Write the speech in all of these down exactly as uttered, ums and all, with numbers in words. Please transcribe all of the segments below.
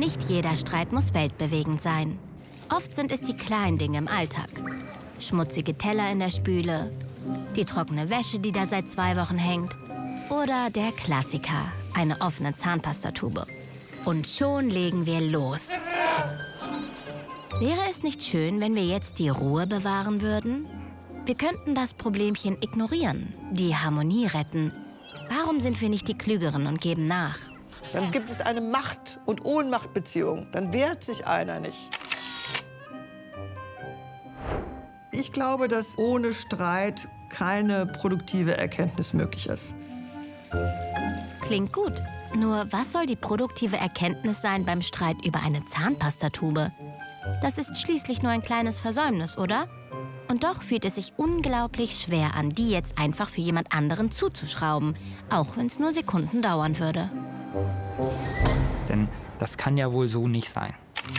Nicht jeder Streit muss weltbewegend sein. Oft sind es die kleinen Dinge im Alltag. Schmutzige Teller in der Spüle, die trockene Wäsche, die da seit zwei Wochen hängt. Oder der Klassiker, eine offene Zahnpastatube. Und schon legen wir los. Wäre es nicht schön, wenn wir jetzt die Ruhe bewahren würden? Wir könnten das Problemchen ignorieren, die Harmonie retten. Warum sind wir nicht die Klügeren und geben nach? Dann gibt es eine Macht- und Ohnmachtbeziehung. Dann wehrt sich einer nicht. Ich glaube, dass ohne Streit keine produktive Erkenntnis möglich ist. Klingt gut. Nur was soll die produktive Erkenntnis sein beim Streit über eine Zahnpastatube? Das ist schließlich nur ein kleines Versäumnis, oder? Und doch fühlt es sich unglaublich schwer an, die jetzt einfach für jemand anderen zuzuschrauben, auch wenn es nur Sekunden dauern würde. Denn das kann ja wohl so nicht sein.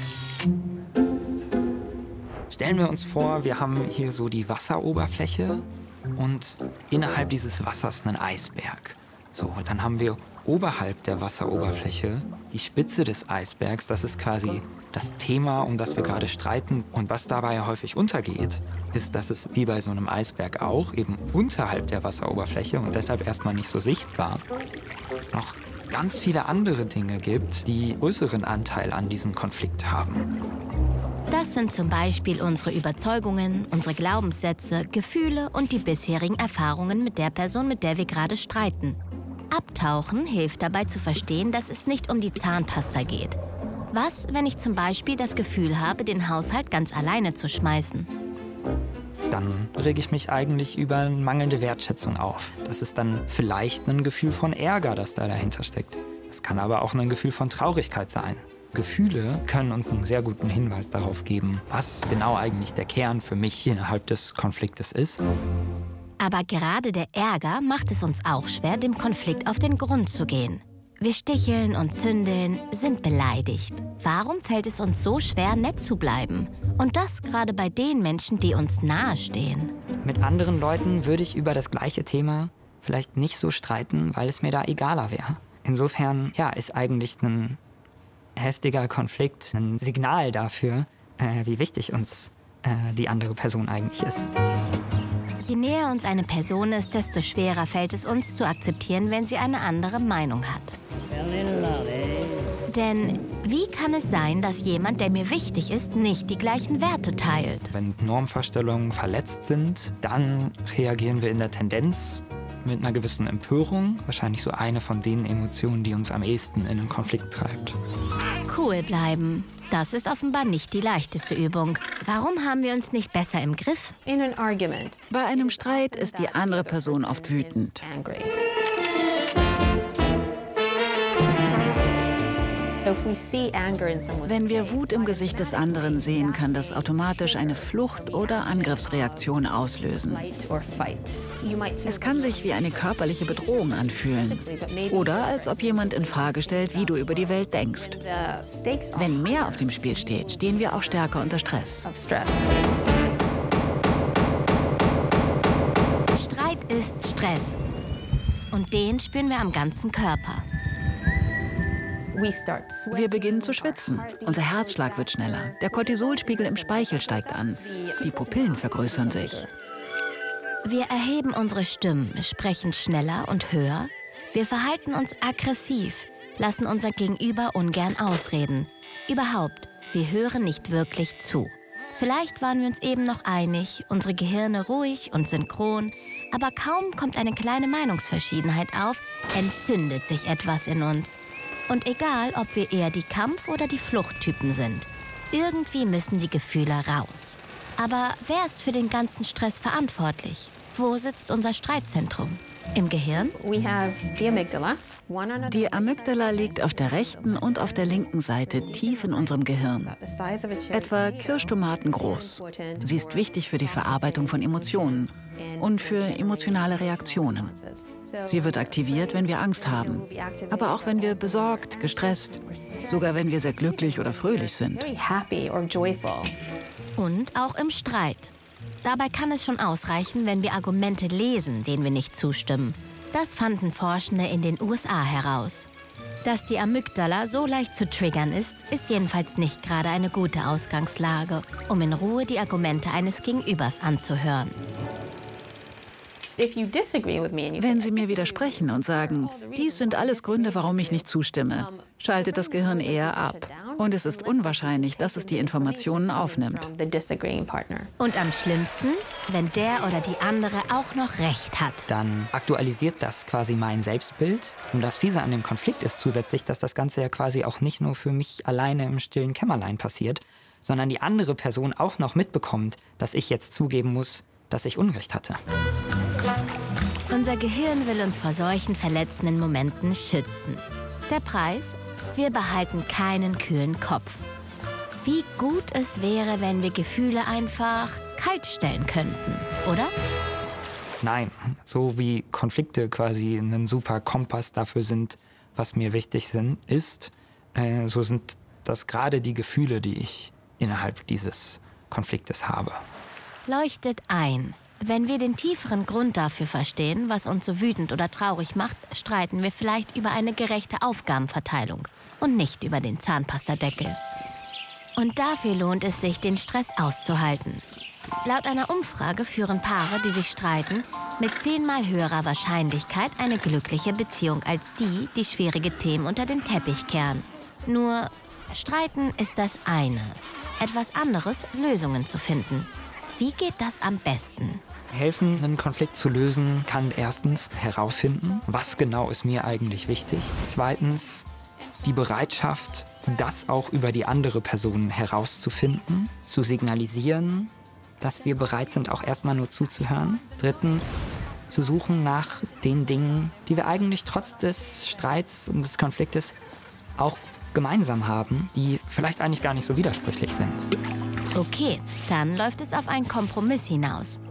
Stellen wir uns vor, wir haben hier so die Wasseroberfläche und innerhalb dieses Wassers einen Eisberg. So, dann haben wir oberhalb der Wasseroberfläche die Spitze des Eisbergs. Das ist quasi das Thema, um das wir gerade streiten. Und was dabei häufig untergeht, ist, dass es wie bei so einem Eisberg auch eben unterhalb der Wasseroberfläche und deshalb erstmal nicht so sichtbar noch ganz viele andere Dinge gibt, die größeren Anteil an diesem Konflikt haben. Das sind zum Beispiel unsere Überzeugungen, unsere Glaubenssätze, Gefühle und die bisherigen Erfahrungen mit der Person, mit der wir gerade streiten. Abtauchen hilft dabei zu verstehen, dass es nicht um die Zahnpasta geht. Was, wenn ich zum Beispiel das Gefühl habe, den Haushalt ganz alleine zu schmeißen? Dann rege ich mich eigentlich über mangelnde Wertschätzung auf. Das ist dann vielleicht ein Gefühl von Ärger, das da dahinter steckt. Es kann aber auch ein Gefühl von Traurigkeit sein. Gefühle können uns einen sehr guten Hinweis darauf geben, was genau eigentlich der Kern für mich innerhalb des Konfliktes ist. Aber gerade der Ärger macht es uns auch schwer, dem Konflikt auf den Grund zu gehen. Wir sticheln und zündeln, sind beleidigt. Warum fällt es uns so schwer, nett zu bleiben? Und das gerade bei den Menschen, die uns nahestehen. Mit anderen Leuten würde ich über das gleiche Thema vielleicht nicht so streiten, weil es mir da egaler wäre. Insofern, ja, ist eigentlich ein heftiger Konflikt ein Signal dafür, äh, wie wichtig uns äh, die andere Person eigentlich ist. Je näher uns eine Person ist, desto schwerer fällt es uns zu akzeptieren, wenn sie eine andere Meinung hat. Denn wie kann es sein, dass jemand, der mir wichtig ist, nicht die gleichen Werte teilt? Wenn Normvorstellungen verletzt sind, dann reagieren wir in der Tendenz mit einer gewissen Empörung. Wahrscheinlich so eine von den Emotionen, die uns am ehesten in den Konflikt treibt. Cool bleiben. Das ist offenbar nicht die leichteste Übung. Warum haben wir uns nicht besser im Griff? Bei einem Streit ist die andere Person oft wütend. Wenn wir Wut im Gesicht des anderen sehen, kann das automatisch eine Flucht- oder Angriffsreaktion auslösen. Es kann sich wie eine körperliche Bedrohung anfühlen oder als ob jemand in Frage stellt, wie du über die Welt denkst. Wenn mehr auf dem Spiel steht, stehen wir auch stärker unter Stress. Streit ist Stress. Und den spüren wir am ganzen Körper. Wir beginnen zu schwitzen. Unser Herzschlag wird schneller. Der Cortisolspiegel im Speichel steigt an. Die Pupillen vergrößern sich. Wir erheben unsere Stimmen, sprechen schneller und höher. Wir verhalten uns aggressiv, lassen unser Gegenüber ungern ausreden. Überhaupt, wir hören nicht wirklich zu. Vielleicht waren wir uns eben noch einig, unsere Gehirne ruhig und synchron, aber kaum kommt eine kleine Meinungsverschiedenheit auf, entzündet sich etwas in uns. Und egal, ob wir eher die Kampf- oder die Fluchttypen sind, irgendwie müssen die Gefühle raus. Aber wer ist für den ganzen Stress verantwortlich? Wo sitzt unser Streitzentrum? Im Gehirn? Die Amygdala liegt auf der rechten und auf der linken Seite tief in unserem Gehirn. Etwa Kirschtomaten groß. Sie ist wichtig für die Verarbeitung von Emotionen und für emotionale Reaktionen. Sie wird aktiviert, wenn wir Angst haben, aber auch wenn wir besorgt, gestresst, sogar wenn wir sehr glücklich oder fröhlich sind. Und auch im Streit. Dabei kann es schon ausreichen, wenn wir Argumente lesen, denen wir nicht zustimmen. Das fanden Forschende in den U S A heraus. Dass die Amygdala so leicht zu triggern ist, ist jedenfalls nicht gerade eine gute Ausgangslage, um in Ruhe die Argumente eines Gegenübers anzuhören. Wenn Sie mir widersprechen und sagen, dies sind alles Gründe, warum ich nicht zustimme, schaltet das Gehirn eher ab. Und es ist unwahrscheinlich, dass es die Informationen aufnimmt. Und am schlimmsten, wenn der oder die andere auch noch recht hat. Dann aktualisiert das quasi mein Selbstbild. Und das Fiese an dem Konflikt ist zusätzlich, dass das Ganze ja quasi auch nicht nur für mich alleine im stillen Kämmerlein passiert, sondern die andere Person auch noch mitbekommt, dass ich jetzt zugeben muss, dass ich Unrecht hatte. Unser Gehirn will uns vor solchen verletzenden Momenten schützen. Der Preis? Wir behalten keinen kühlen Kopf. Wie gut es wäre, wenn wir Gefühle einfach kalt stellen könnten, oder? Nein, so wie Konflikte quasi ein super Kompass dafür sind, was mir wichtig sind, ist, äh, so sind das gerade die Gefühle, die ich innerhalb dieses Konfliktes habe. Leuchtet ein. Wenn wir den tieferen Grund dafür verstehen, was uns so wütend oder traurig macht, streiten wir vielleicht über eine gerechte Aufgabenverteilung und nicht über den Zahnpastadeckel. Und dafür lohnt es sich, den Stress auszuhalten. Laut einer Umfrage führen Paare, die sich streiten, mit zehnmal höherer Wahrscheinlichkeit eine glückliche Beziehung als die, die schwierige Themen unter den Teppich kehren. Nur, streiten ist das eine. Etwas anderes, Lösungen zu finden. Wie geht das am besten? Helfen, einen Konflikt zu lösen, kann erstens herausfinden, was genau ist mir eigentlich wichtig. Zweitens, die Bereitschaft, das auch über die andere Person herauszufinden, zu signalisieren, dass wir bereit sind, auch erstmal nur zuzuhören. Drittens, zu suchen nach den Dingen, die wir eigentlich trotz des Streits und des Konfliktes auch gemeinsam haben, die vielleicht eigentlich gar nicht so widersprüchlich sind. Okay, dann läuft es auf einen Kompromiss hinaus.